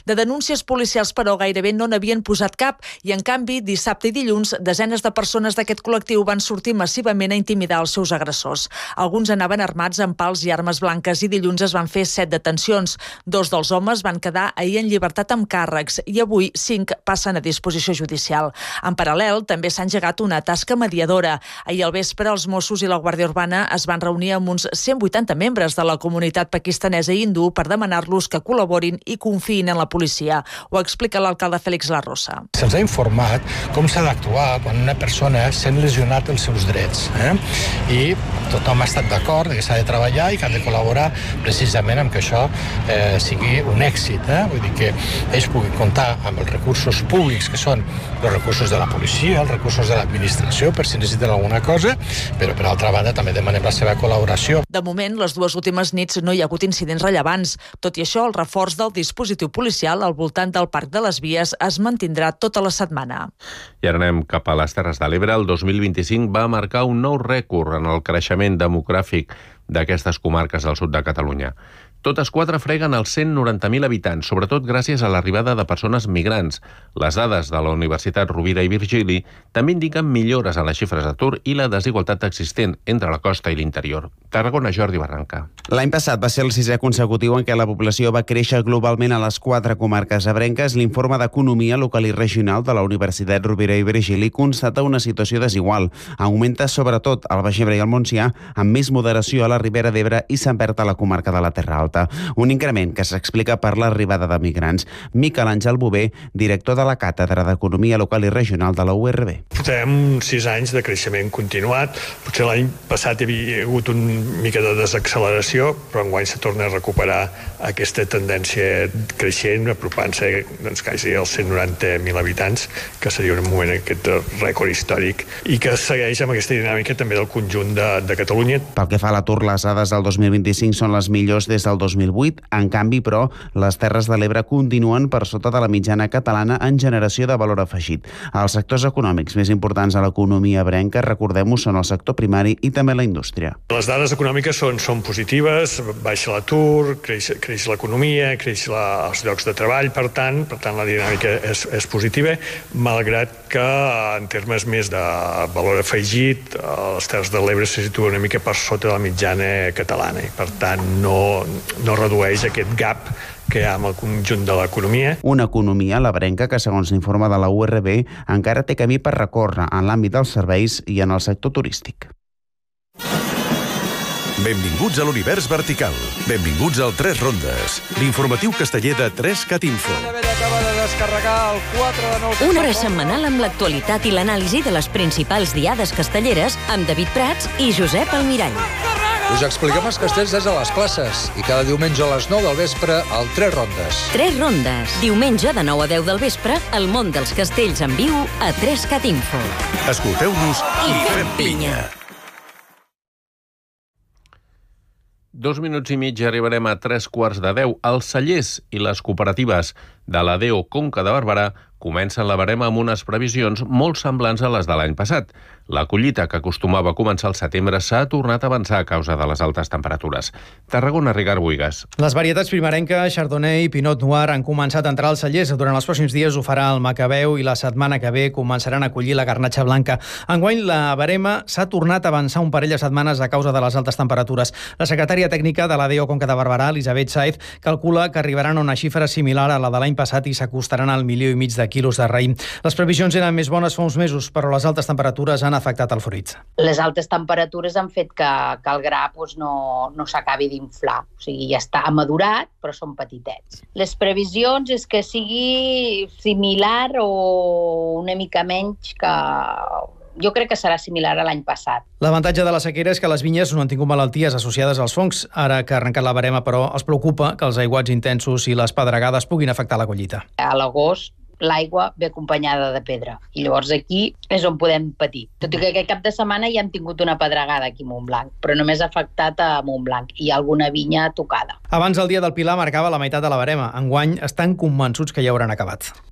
De denúncies policials, però, gairebé no n'havien posat cap i, en canvi, dissabte i dilluns, desenes de persones d'aquest col·lectiu van sortir massivament a intimidar els seus agressors. Alguns anaven armats amb pals i armes blanques i dilluns es van fer 7 detencions. 2 dels homes van quedar ahir en llibertat amb càrrecs i avui 5 passen a disposició judicial. En paral·lel, també s'ha engegat una tasca mediadora. Ahir al vespre, els Mossos i la Guàrdia Urbana es van reunir amb uns 180 membres de la comunitat pakistanesa i hindú per demanar-los que col·laborin i confiïn en la policia. Ho explica l'alcalde Félix La Rosa. Se'ns ha informat com s'ha d'actuar quan una persona sent lesionat els seus drets. I tothom ha estat d'acord que s'ha de treballar i que han de col·laborar precisament amb que això sigui un èxit. Vull dir que ells puguin comptar amb els recursos públics, que són els recursos de la policia, els recursos de l'administració, per si necessiten alguna cosa, però per altra banda també demanem la seva col·laboració. De moment, les 2 últimes nits no hi ha hagut incidents rellevants. Tot i això, el reforç del dispositiu policial al voltant del Parc de les Vies es mantindrà tota la setmana. I ara anem cap a les Terres de l'Ebre. El 2025 va marcar un nou rècord en el creixement demogràfic d'aquestes comarques del sud de Catalunya. Totes 4 freguen els 190.000 habitants, sobretot gràcies a l'arribada de persones migrants. Les dades de la Universitat Rovira i Virgili també indiquen millores en les xifres d'atur i la desigualtat existent entre la costa i l'interior. Tarragona, Jordi Barranca. L'any passat va ser el 6è consecutiu en què la població va créixer globalment a les 4 comarques ebrenques. L'informe d'Economia Local i Regional de la Universitat Rovira i Virgili constata una situació desigual. Augmenta sobretot al Baix Ebre i al Montsià, amb més moderació a la Ribera d'Ebre i Sant Berta a la comarca de la Terra Alta. Un increment que s'explica per l'arribada de migrants. Miquel Àngel Bové, director de la Càtedra d'Economia Local i Regional de la URB. Portem 6 anys de creixement continuat. Potser l'any passat hi havia hagut una mica de desacceleració, però enguany se torna a recuperar aquesta tendència creixent, apropant-se quasi als 190.000 habitants, que seria un moment aquest rècord històric, i que segueix amb aquesta dinàmica també del conjunt de Catalunya. Pel que fa a l'atur, les dades del 2025 són les millors des del 2008. En canvi, però, les Terres de l'Ebre continuen per sota de la mitjana catalana en generació de valor afegit. Els sectors econòmics més importants a l'economia ebrenca, recordem-ho, són el sector primari i també la indústria. Les dades econòmiques són positives, baixa l'atur, creix l'economia, creix els llocs de treball, per tant la dinàmica és positiva, malgrat que en termes més de valor afegit, les Terres de l'Ebre se situen una mica per sota de la mitjana catalana i, per tant, no redueix aquest gap que hi ha amb el conjunt de l'economia. Una economia, l'ebrenca, que segons l'informe de la URB encara té camí per recórrer en l'àmbit dels serveis i en el sector turístic. Benvinguts a l'univers vertical. Benvinguts al 3 Rondes, l'informatiu casteller de 3cat Info. Una hora setmanal amb l'actualitat i l'anàlisi de les principals diades castelleres amb David Prats i Josep Almirall. Us expliquem els castells des de les classes i cada diumenge a les 9 del vespre al 3 Rondes. 3 Rondes. Diumenge de 9 a 10 del vespre, el món dels castells en viu a 3cat Info. Escolteu-nos i fem pinya. 2 minuts i mig i arribarem a 3:15. Els cellers i les cooperatives de la DEO Conca de Barberà comencen la barema amb unes previsions molt semblants a les de l'any passat. La collita, que acostumava a començar al setembre, s'ha tornat a avançar a causa de les altes temperatures. Tarragona, Ricard Buigas. Les varietats primerenques, Chardonnay i Pinot Noir, han començat a entrar als cellers. Durant els pròxims dies ho farà el Macabeu i la setmana que ve començaran a acollir la Garnatxa Blanca. Enguany, la barema s'ha tornat a avançar un parell de setmanes a causa de les altes temperatures. La secretària tècnica de la DEO Conca de Barberà, Elisabet Saez, calcula que arribaran a una xifra similar a la de l'any passat i s'acostaran al 1,5 milió de quilos de raïm. Les previsions eren més bones fa uns mesos, però les altes temperatures han afectat el fruit. Les altes temperatures han fet que el gra no s'acabi d'inflar. O sigui, ja està madurat, però són petitets. Les previsions és que sigui similar o una mica menys que... Jo crec que serà similar a l'any passat. L'avantatge de la sequera és que les vinyes no han tingut malalties associades als fongs. Ara que ha arrencat la barema, però, els preocupa que els aiguats intensos i les pedregades puguin afectar la collita. A l'agost l'aigua ve acompanyada de pedra i llavors aquí és on podem patir. Tot i que aquest cap de setmana ja hem tingut una pedregada aquí a Montblanc, però només ha afectat a Montblanc i alguna vinya tocada. Abans el dia del Pilar marcava la meitat de la barema. Enguany estan convençuts que ja hauran acabat.